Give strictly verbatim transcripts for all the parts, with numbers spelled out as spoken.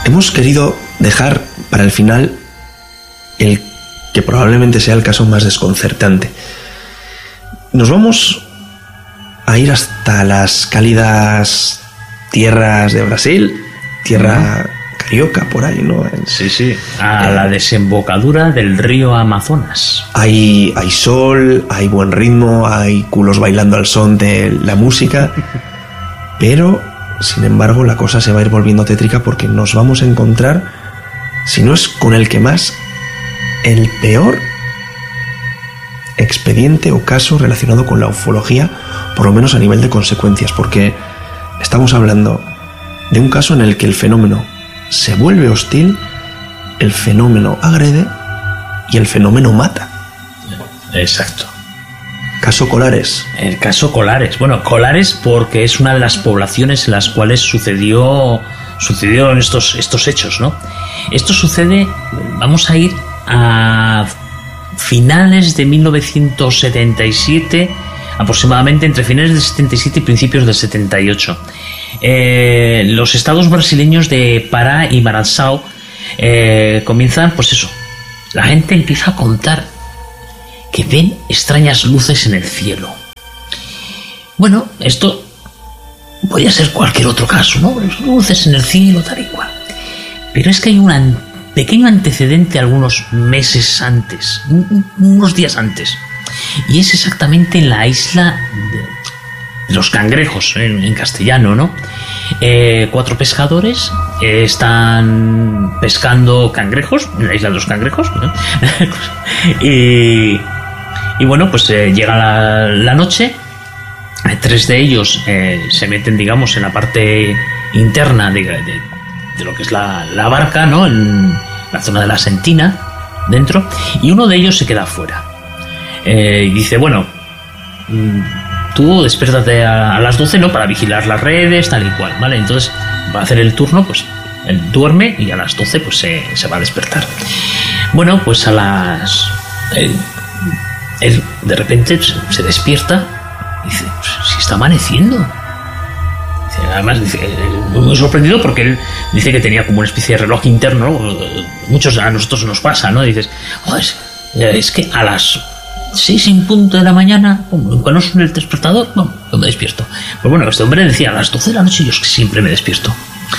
hemos querido dejar para el final el que probablemente sea el caso más desconcertante. Nos vamos a ir hasta las cálidas tierras de Brasil, tierra uh-huh. carioca por ahí, ¿no? Sí, sí, a eh, la desembocadura del río Amazonas. Hay, hay sol, hay buen ritmo, hay culos bailando al son de la música, pero, sin embargo, la cosa se va a ir volviendo tétrica porque nos vamos a encontrar, si no es con el que más, el peor expediente o caso relacionado con la ufología, por lo menos a nivel de consecuencias, porque estamos hablando de un caso en el que el fenómeno se vuelve hostil, el fenómeno agrede y el fenómeno mata. Exacto. Caso Colares. El caso Colares. Bueno, Colares porque es una de las poblaciones en las cuales sucedió sucedieron estos, estos hechos, ¿no? Esto sucede, vamos a ir a finales de mil novecientos setenta y siete, aproximadamente entre finales del setenta y siete y principios del setenta y ocho. Eh, los estados brasileños de Pará y Maranhão eh, comienzan, pues eso, la gente empieza a contar que ven extrañas luces en el cielo. Bueno, esto podría ser cualquier otro caso, ¿no? Luces en el cielo, tal y cual. Pero es que hay un pequeño antecedente algunos meses antes, unos días antes, y es exactamente en la isla de los cangrejos, en, en castellano, ¿no? Eh, cuatro pescadores eh, están pescando cangrejos en la isla de los cangrejos, ¿no? y, y bueno, pues eh, llega la, la noche. Tres de ellos eh, se meten, digamos, en la parte interna de, de, de lo que es la, la barca, ¿no? En la zona de la sentina, dentro, y uno de ellos se queda afuera. Eh, y dice, bueno, tú despiértate a, a las doce, ¿no? Para vigilar las redes, tal y cual, ¿vale? Entonces va a hacer el turno, pues él duerme y a las doce pues se, se va a despertar. Bueno, pues a las... Él, él de repente se despierta. Dice, si está amaneciendo. Dice, además, dice, muy sorprendido porque él dice que tenía como una especie de reloj interno, ¿no? Muchos a nosotros nos pasa, ¿no? Dices, oh, es, es que a las seis en punto de la mañana, cuando suena el despertador, no, no me despierto. Pues bueno, este hombre decía, a las doce de la noche yo es que siempre me despierto.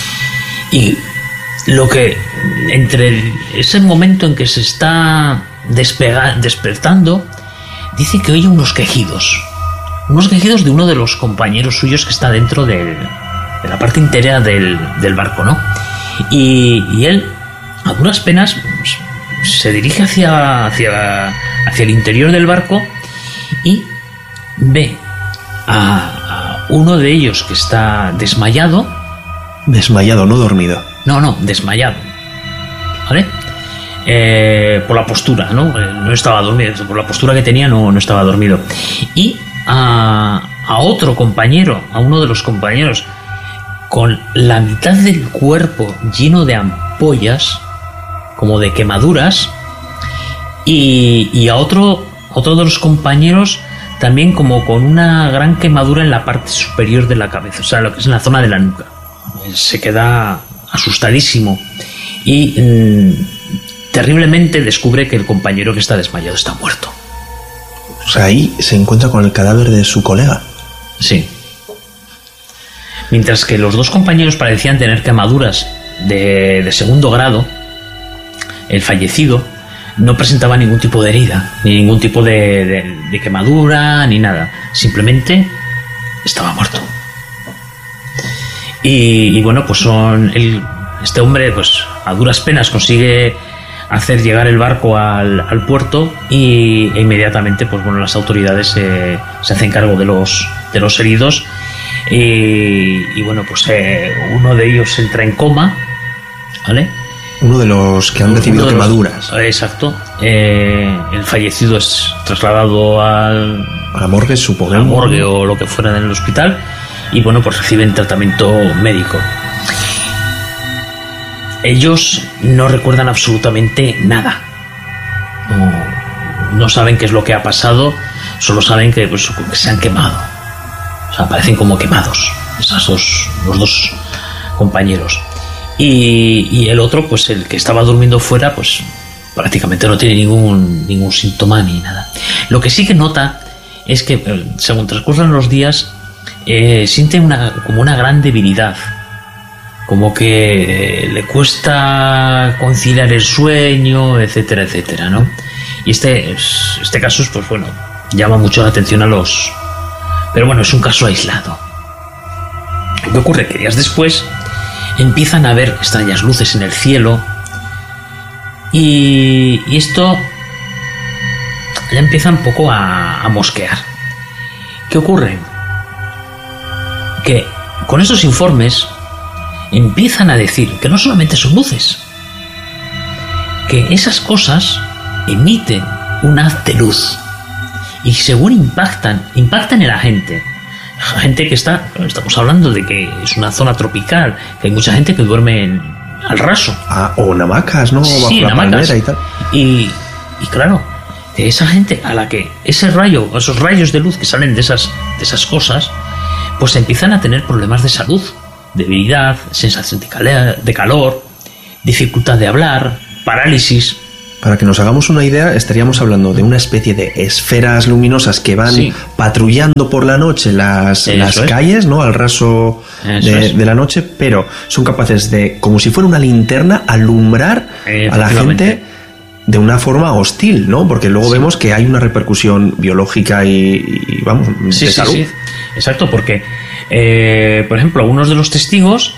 Y lo que, entre ese momento en que se está despega, despertando, dice que oye unos quejidos. Unos quejidos de uno de los compañeros suyos que está dentro del, de la parte interior del, del barco, ¿no? Y, y él, a duras penas, se dirige hacia, hacia, hacia el interior del barco y ve a, a uno de ellos que está desmayado. Desmayado, no dormido. No, no, desmayado. ¿Vale? Eh, por la postura, ¿no? No estaba dormido. Por la postura que tenía no, no estaba dormido. Y A, a otro compañero, a uno de los compañeros, con la mitad del cuerpo lleno de ampollas, como de quemaduras, y, y a otro, otro de los compañeros también como con una gran quemadura en la parte superior de la cabeza, o sea, lo que es en la zona de la nuca. Se queda asustadísimo y mmm, terriblemente descubre que el compañero que está desmayado está muerto. O sea, ahí se encuentra con el cadáver de su colega. Sí. Mientras que los dos compañeros parecían tener quemaduras de, de segundo grado, el fallecido no presentaba ningún tipo de herida, ni ningún tipo de, de, de quemadura, ni nada. Simplemente estaba muerto. Y, y bueno, pues son el, este hombre, pues a duras penas consigue hacer llegar el barco al, al puerto y e inmediatamente pues bueno las autoridades eh, se hacen cargo de los de los heridos y, y bueno pues eh, uno de ellos entra en coma, ¿vale? Uno de los que han recibido los, quemaduras. Exacto. Eh, el fallecido es trasladado al, a la morgue, supongo. A la morgue o lo que fuera en el hospital y bueno pues reciben tratamiento médico. Ellos no recuerdan absolutamente nada. No, no saben qué es lo que ha pasado, solo saben que, pues, que se han quemado. O sea, parecen como quemados, esos dos, los dos compañeros. Y, y el otro, pues el que estaba durmiendo fuera, pues prácticamente no tiene ningún, ningún síntoma ni nada. Lo que sí que nota es que, según transcurren los días, eh, siente una, como una gran debilidad. Como que le cuesta conciliar el sueño, etcétera, etcétera, ¿no? Y este, este caso, pues bueno, llama mucho la atención a los... Pero bueno, es un caso aislado. ¿Qué ocurre? Que días después empiezan a ver extrañas luces en el cielo y, y esto ya empieza un poco a, a mosquear. ¿Qué ocurre? Que con esos informes empiezan a decir que no solamente son luces, que esas cosas emiten un haz de luz y según impactan, impactan en la gente. Gente que está, estamos hablando de que es una zona tropical, que hay mucha gente que duerme en, al raso. Ah, o en hamacas, ¿no? Sí, bajo en la hamacas. palmera y tal. Y, y claro, esa gente a la que ese rayo, esos rayos de luz que salen de esas, de esas cosas, pues empiezan a tener problemas de salud. Debilidad, sensación de calor, de calor, dificultad de hablar, parálisis. Para que nos hagamos una idea, estaríamos hablando de una especie de esferas luminosas que van sí. patrullando por la noche las, las es. calles, ¿no? Al raso de, de la noche, pero son capaces de, como si fuera una linterna, alumbrar a la gente de una forma hostil, ¿no? Porque luego sí. vemos que hay una repercusión biológica y, y vamos, sí, de sí, salud. Sí. Exacto, porque, eh, por ejemplo, algunos de los testigos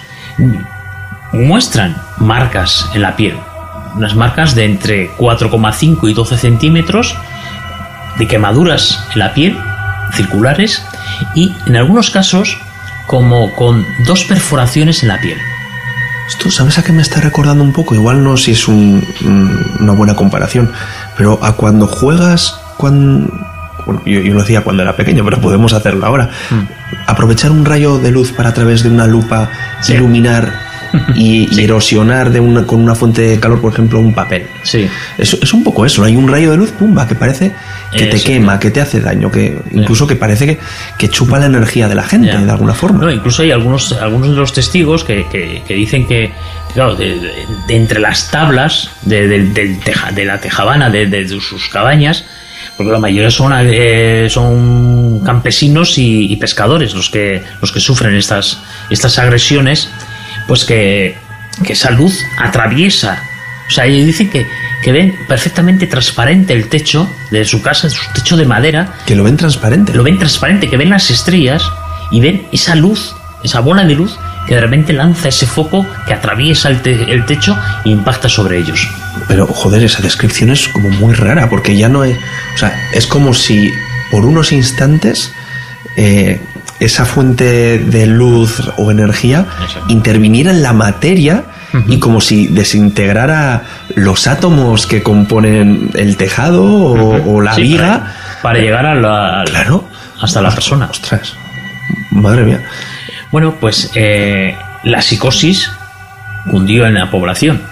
muestran marcas en la piel. Unas marcas de entre cuatro coma cinco y doce centímetros de quemaduras en la piel, circulares, y en algunos casos como con dos perforaciones en la piel. Esto, ¿sabes a qué me está recordando un poco? Igual no si es un, una buena comparación, pero a cuando juegas, cuando, bueno, yo, yo lo decía cuando era pequeño, pero podemos hacerlo ahora. Mm. Aprovechar un rayo de luz para a través de una lupa sí. iluminar y, sí. y erosionar de una, con una fuente de calor, por ejemplo, un papel. Sí. Es, es un poco eso, hay un rayo de luz, pumba, que parece que te eso, quema, que te hace daño, que incluso que parece que, que chupa la energía de la gente, ya. de alguna forma. No, incluso hay algunos, algunos de los testigos que, que, que dicen que, claro, de, de, de entre las tablas de, de, de, teja, de la tejabana de, de, de sus cabañas, porque la mayoría son, eh, son campesinos y, y pescadores los que, los que sufren estas, estas agresiones, pues que, que esa luz atraviesa. O sea, ellos dicen que, que ven perfectamente transparente el techo de su casa, su techo de madera. Que lo ven transparente. Lo ven transparente, que ven las estrellas y ven esa luz, esa bola de luz que de repente lanza ese foco que atraviesa el, te- el techo e impacta sobre ellos. Pero, joder, esa descripción es como muy rara, porque ya no es... O sea, es como si por unos instantes... Eh, esa fuente de luz o energía Exacto. interviniera en la materia uh-huh. y como si desintegrara los átomos que componen el tejado o, uh-huh. o la sí, viga para, para llegar a la, claro, hasta la persona. Ostras, madre mía. Bueno, pues eh, la psicosis cundió en la población.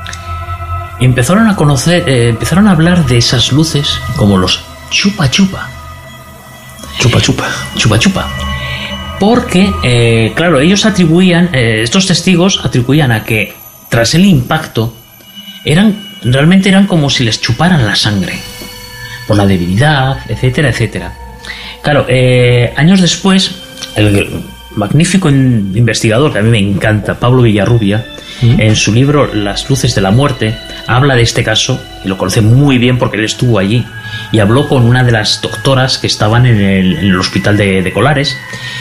Empezaron a conocer, eh, empezaron a hablar de esas luces como los chupa chupa. Chupa chupa. Chupa chupa. Porque, eh, claro, ellos atribuían, eh, estos testigos atribuían a que tras el impacto eran realmente eran como si les chuparan la sangre por la debilidad, etcétera, etcétera. Claro, eh, años después, el magnífico investigador que a mí me encanta, Pablo Villarrubia, ¿Mm? en su libro Las luces de la muerte, habla de este caso y lo conoce muy bien porque él estuvo allí y habló con una de las doctoras que estaban en el, en el hospital de, de Colares.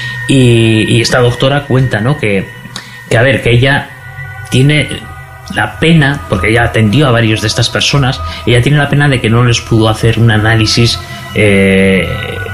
Y, y esta doctora cuenta, ¿no? Que, que, a ver, que ella tiene la pena, porque ella atendió a varios de estas personas, ella tiene la pena de que no les pudo hacer un análisis eh,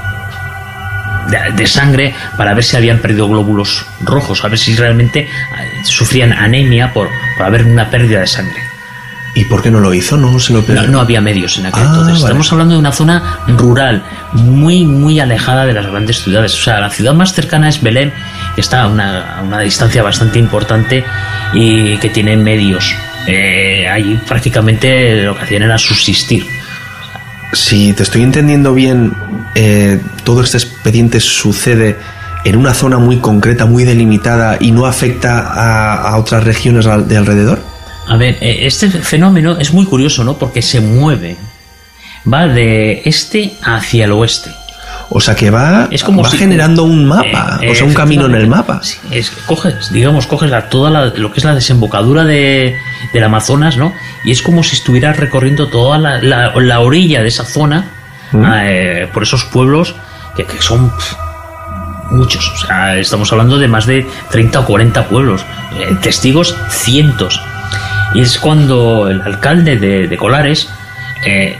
de, de sangre para ver si habían perdido glóbulos rojos, a ver si realmente sufrían anemia por, por haber una pérdida de sangre. ¿Y por qué no lo hizo? No se lo no, no había medios en aquel ah, entonces. Vale. Estamos hablando de una zona rural, muy, muy alejada de las grandes ciudades. O sea, la ciudad más cercana es Belém, que está a una, a una distancia bastante importante y que tiene medios. Eh, ahí prácticamente lo que hacían era subsistir. Si te estoy entendiendo bien, eh, todo este expediente sucede en una zona muy concreta, muy delimitada y no afecta a, a otras regiones de alrededor? A ver, este fenómeno es muy curioso, ¿no? Porque se mueve, va de este hacia el oeste. O sea que va, es como va si, generando un mapa, eh, o sea, un camino en el mapa. Sí, es, coges, digamos, coges la, toda la, lo que es la desembocadura de, del Amazonas, ¿no? Y es como si estuvieras recorriendo toda la, la, la orilla de esa zona, ¿Mm? eh, por esos pueblos que, que son pff, muchos. O sea, estamos hablando de más de treinta o cuarenta pueblos, eh, testigos cientos. Y es cuando el alcalde de, de Colares eh,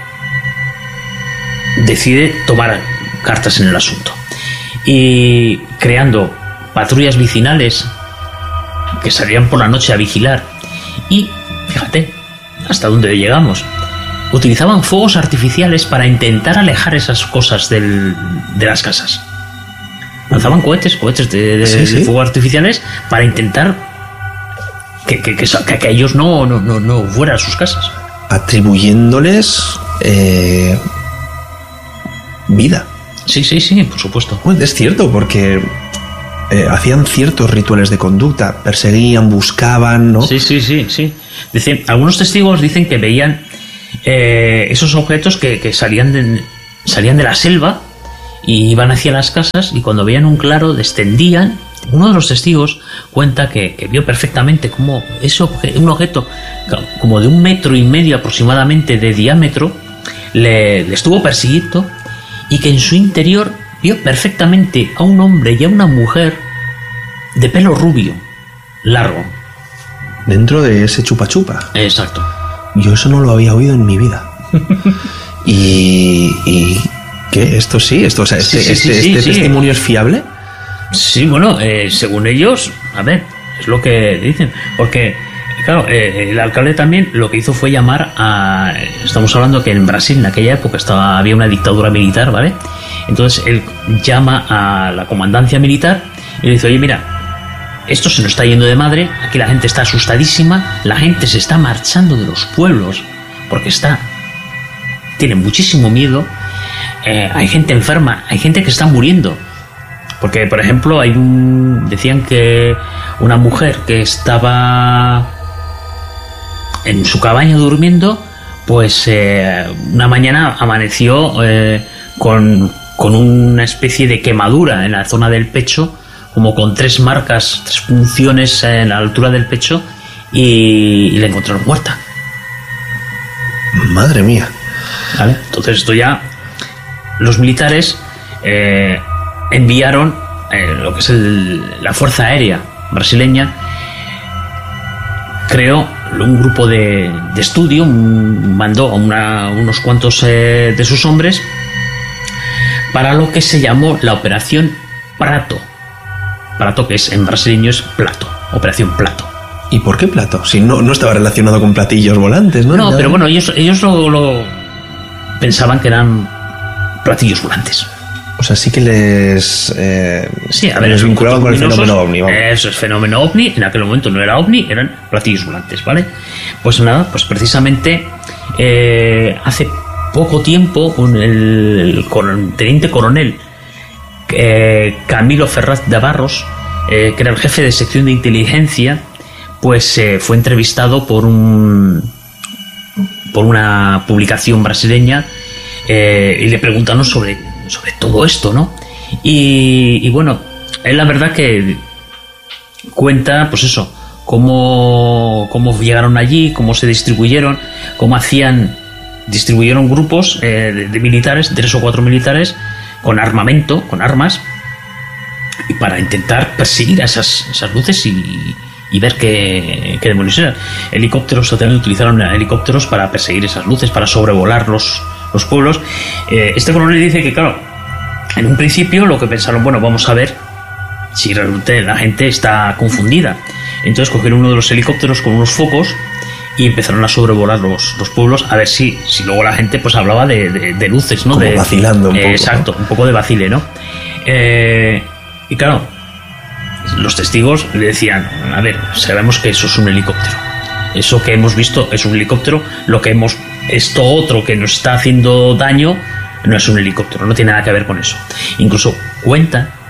decide tomar cartas en el asunto y creando patrullas vecinales que salían por la noche a vigilar. Y fíjate hasta dónde llegamos, utilizaban fuegos artificiales para intentar alejar esas cosas del, de las casas. Lanzaban cohetes cohetes de, de, ¿Sí, sí? de fuegos artificiales para intentar que, que, que, que, que ellos no, no, no, no fueran a sus casas, atribuyéndoles eh, vida. Sí, sí, sí, por supuesto. Pues es cierto, porque eh, hacían ciertos rituales de conducta, perseguían, buscaban, ¿no? Sí, sí, sí, sí. Dicen, algunos testigos dicen que veían eh, esos objetos que, que salían, de, salían de la selva y iban hacia las casas, y cuando veían un claro descendían. Uno de los testigos cuenta que, que vio perfectamente cómo ese obje, un objeto como de un metro y medio aproximadamente de diámetro le, le estuvo persiguiendo, y que en su interior vio perfectamente a un hombre y a una mujer de pelo rubio, largo. Dentro de ese chupa chupa. Exacto. Yo eso no lo había oído en mi vida. y, y ¿qué? Esto sí, esto, o sea, este, sí, sí, este, sí, este sí, testimonio sí. ¿Es fiable? Sí, bueno, eh, según ellos, a ver, es lo que dicen, porque claro, eh, el alcalde también lo que hizo fue llamar a... Estamos hablando que en Brasil en aquella época estaba, había una dictadura militar, ¿vale? Entonces él llama a la comandancia militar y le dice, oye, mira, esto se nos está yendo de madre, aquí la gente está asustadísima, la gente se está marchando de los pueblos porque está... tienen muchísimo miedo, eh, hay gente enferma, hay gente que está muriendo. Porque, por ejemplo, hay un... decían que una mujer que estaba en su cabaña durmiendo, pues eh, una mañana amaneció eh, con, con una especie de quemadura en la zona del pecho, como con tres marcas, tres punciones en la altura del pecho, y, y la encontraron muerta. Madre mía. ¿Vale? Entonces esto ya... Los militares... Eh, enviaron eh, lo que es el, la Fuerza Aérea brasileña, creó un grupo de, de estudio, mandó a una, unos cuantos eh, de sus hombres para lo que se llamó la Operación Prato. Prato, que es en brasileño es plato, Operación Plato. ¿Y por qué plato? Si no, no estaba relacionado con platillos volantes, ¿no? No, Nada. Pero bueno, ellos, ellos lo, lo pensaban que eran platillos volantes. O sea, sí que les, eh, sí, a ver, les vinculaban con el fenómeno ovni. Vamos. Eso es fenómeno ovni. En aquel momento no era ovni, eran platillos volantes, ¿vale? Pues nada, pues precisamente eh, hace poco tiempo un, el, el teniente coronel eh, Camilo Ferraz de Barros, eh, que era el jefe de sección de inteligencia, pues eh, fue entrevistado por un por una publicación brasileña eh, y le preguntaron sobre sobre todo esto, ¿no? Y, y bueno, él la verdad que cuenta, pues eso, cómo, cómo llegaron allí, cómo se distribuyeron, cómo hacían, distribuyeron grupos eh, de, de militares, tres o cuatro militares, con armamento, con armas, y para intentar perseguir a esas, esas luces y, y ver qué, qué demonios eran. Helicópteros, también utilizaron helicópteros para perseguir esas luces, para sobrevolar los los pueblos. Eh, este coronel dice que, claro, en un principio lo que pensaron, bueno, vamos a ver si realmente la gente está confundida. Entonces cogieron uno de los helicópteros con unos focos y empezaron a sobrevolar los, los pueblos, a ver si, si luego la gente pues hablaba de, de, de luces, ¿no? Como de, vacilando un eh, poco. Exacto, ¿no? Un poco de vacile, ¿no? Eh, y claro, los testigos le decían, a ver, sabemos que eso es un helicóptero. Eso que hemos visto es un helicóptero, lo que hemos... Esto otro que nos está haciendo daño no es un helicóptero, no tiene nada que ver con eso. Incluso cuenta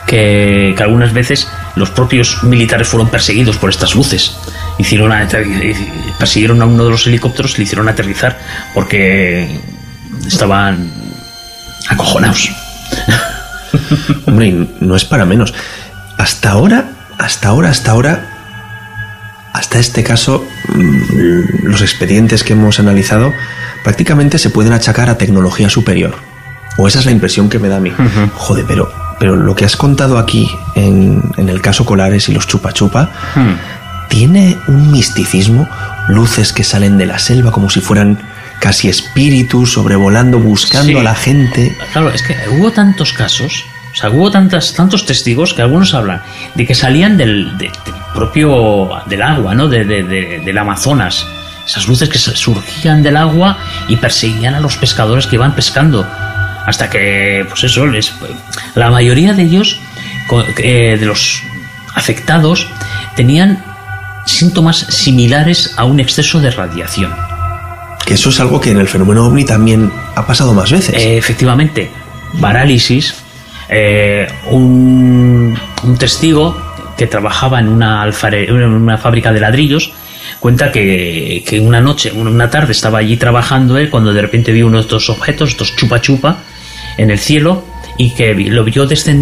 que, que algunas veces los propios militares fueron perseguidos por estas luces. Hicieron a, persiguieron a uno de los helicópteros y le hicieron aterrizar porque estaban acojonados. Hombre, y no es para menos. Hasta ahora, hasta ahora, hasta ahora, hasta este caso, los expedientes que hemos analizado prácticamente se pueden achacar a tecnología superior. O esa es la impresión que me da a mí. Uh-huh. Joder, pero, pero lo que has contado aquí en, en el caso Colares y los chupa chupa uh-huh. tiene un misticismo, luces que salen de la selva como si fueran casi espíritus sobrevolando, buscando sí. a la gente. Claro, es que hubo tantos casos, o sea, hubo tantas, tantos testigos que algunos hablan de que salían del, de, del propio del agua, ¿no? De, de, de, del Amazonas. Esas luces que surgían del agua y perseguían a los pescadores que iban pescando. Hasta que, pues eso, les, la mayoría de ellos, eh, de los afectados, tenían síntomas similares a un exceso de radiación. Que eso es algo que en el fenómeno OVNI también ha pasado más veces. Eh, efectivamente, parálisis. Eh, un, un testigo que trabajaba en una, alfare, en una fábrica de ladrillos cuenta que, que una noche, una tarde estaba allí trabajando él cuando de repente vio uno de estos objetos, estos chupa chupa, en el cielo y que lo vio descender